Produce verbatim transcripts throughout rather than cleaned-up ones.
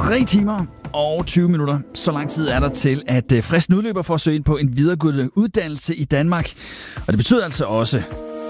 Tre timer og tyve minutter. Så lang tid er der til, at fristen udløber for at søge ind på en videregående uddannelse i Danmark. Og det betyder altså også,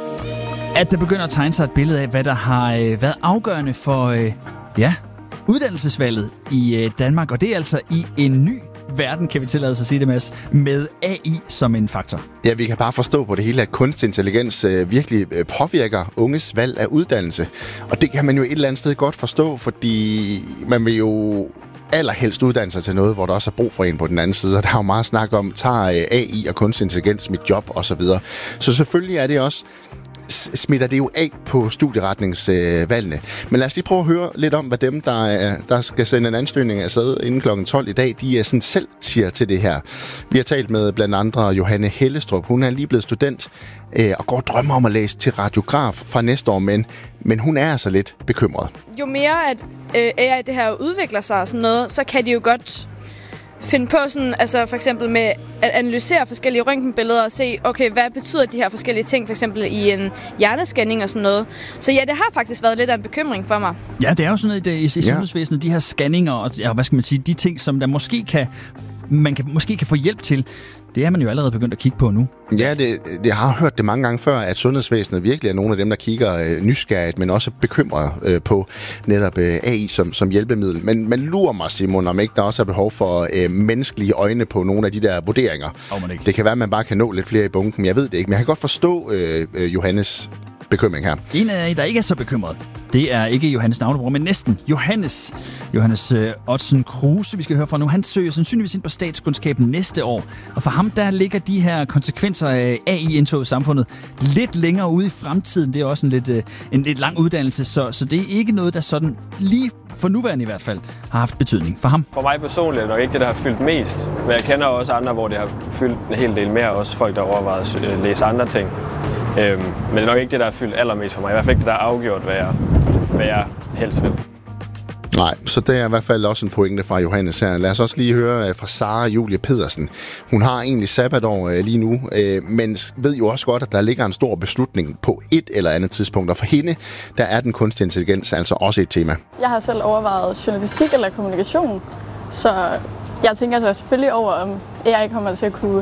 at der begynder at tegne sig et billede af, hvad der har været afgørende for ja, uddannelsesvalget i Danmark. Og det er altså i en ny verden, kan vi tillade sig at sige det, Mads, med A I som en faktor. Ja, vi kan bare forstå på det hele, at kunstig intelligens øh, virkelig øh, påvirker unges valg af uddannelse. Og det kan man jo et eller andet sted godt forstå, fordi man vil jo allerhelst uddanne sig til noget, hvor der også er brug for en på den anden side. Og der er jo meget snak om, tager øh, A I og kunstig intelligens mit job osv. Så, så selvfølgelig er det også smitter det jo af på studieretningsvalgene. Øh, Men lad os lige prøve at høre lidt om, hvad dem, der, der skal sende en ansøgning afsted inden klokken tolv i dag, de er sådan selv siger til det her. Vi har talt med blandt andre Johanne Hellestrup. Hun er lige blevet student øh, og går og drømmer om at læse til radiograf fra næste år, men, men hun er altså lidt bekymret. Jo mere at øh, A I det her udvikler sig og sådan noget, så kan de jo godt finde på sådan, altså for eksempel med at analysere forskellige røntgenbilleder og se, okay, hvad betyder de her forskellige ting, for eksempel i en hjernescanning og sådan noget. Så ja, det har faktisk været lidt af en bekymring for mig. Ja, det er jo sådan noget i, i, i sundhedsvæsenet, de her scanninger og ja, hvad skal man sige, de ting, som der måske kan, man kan, måske kan få hjælp til. Det er man jo allerede begyndt at kigge på nu. Ja, det, det jeg har hørt det mange gange før, at sundhedsvæsenet virkelig er nogle af dem, der kigger øh, nysgerrigt, men også bekymret øh, på netop øh, A I som, som hjælpemiddel. Men man lurer mig, Simon, om ikke der også er behov for øh, menneskelige øjne på nogle af de der vurderinger. Oh, det kan være, at man bare kan nå lidt flere i bunken. Jeg ved det ikke, men jeg kan godt forstå øh, øh, Johannes bekymring her. En af jer, der ikke er så bekymret, det er ikke Johannes navnebror, men næsten Johannes. Johannes øh, Ottsen Kruse, vi skal høre fra nu. Han søger sandsynligvis ind på statskundskaben næste år. Og for ham, der ligger de her konsekvenser af A I-indtog i samfundet lidt længere ude i fremtiden. Det er også en lidt, øh, en lidt lang uddannelse, så, så det er ikke noget, der sådan lige for nuværende i hvert fald har haft betydning for ham. For mig personligt er det nok ikke det, der har fyldt mest. Men jeg kender også andre, hvor det har fyldt en hel del mere. Også folk, der overvejer at læse andre ting. Øhm, men det er nok ikke det, der har fyldt allermest for mig. I hvert fald ikke det, der har afgjort, hvad jeg, hvad jeg helst vil. Nej, så det er i hvert fald også en pointe fra Johannes her. Lad os også lige høre fra Sara Julie Pedersen. Hun har egentlig sabbatår lige nu, men ved jo også godt, at der ligger en stor beslutning på et eller andet tidspunkt. Og for hende, der er den kunstige intelligens altså også et tema. Jeg har selv overvejet journalistik eller kommunikation, så jeg tænker så selvfølgelig over, om A I kommer til at kunne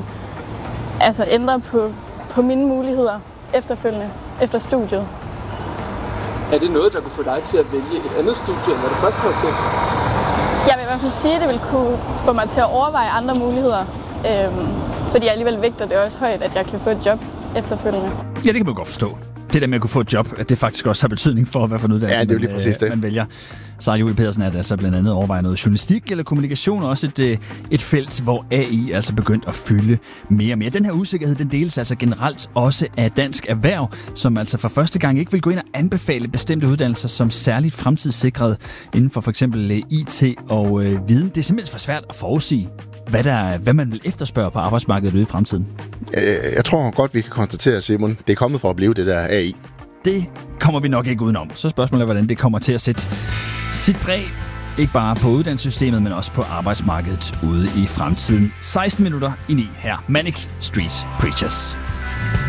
altså ændre på, på mine muligheder efterfølgende, efter studiet. Er det noget, der kunne få dig til at vælge et andet studie, end hvad du først havde tænkt? Jeg vil i hvert fald sige, at det vil kunne få mig til at overveje andre muligheder. Øhm, fordi jeg alligevel vægter det også højt, at jeg kan få et job efterfølgende. Ja, det kan man godt forstå. Det der med at kunne få et job, at det faktisk også har betydning for, hvad for en uddannelse ja, det er jo lige præcis det. man vælger. Sara Julie Pedersen er altså blandt andet overvejer noget journalistik eller kommunikation, og også et, et felt, hvor A I altså begyndt at fylde mere og mere. Den her usikkerhed, den deles altså generelt også af Dansk Erhverv, som altså for første gang ikke vil gå ind og anbefale bestemte uddannelser som særligt fremtidssikret inden for for eksempel I T og øh, viden. Det er simpelthen for svært at forudsige, hvad, der, hvad man vil efterspørge på arbejdsmarkedet ude i fremtiden. Jeg tror godt, vi kan konstatere, Simon, det er kommet for at blive det der A I. Det kommer vi nok ikke udenom. Så spørgsmålet er, hvordan det kommer til at sætte sit præg, ikke bare på uddannelsessystemet, men også på arbejdsmarkedet ude i fremtiden. seksten minutter i ni her. Manic Street Preachers.